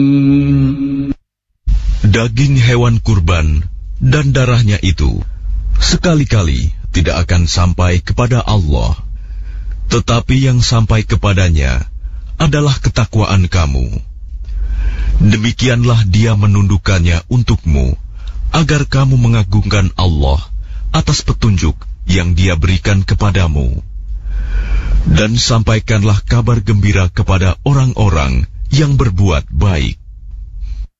Daging hewan kurban dan darahnya itu sekali-kali tidak akan sampai kepada Allah, tetapi yang sampai kepadanya adalah ketakwaan kamu. Demikianlah Dia menundukkannya untukmu, agar kamu mengagungkan Allah atas petunjuk yang Dia berikan kepadamu. Dan sampaikanlah kabar gembira kepada orang-orang yang berbuat baik.